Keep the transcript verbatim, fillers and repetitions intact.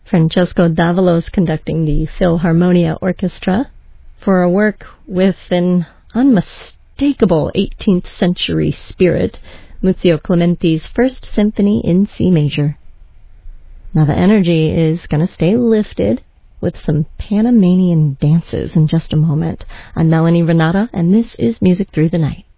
Francesco Davalos conducting the Philharmonia Orchestra for a work with an unmistakable eighteenth century spirit, Muzio Clementi's First Symphony in C major. Now the energy is going to stay lifted with some Panamanian dances in just a moment. I'm Melanie Renata, and this is Music Through the Night.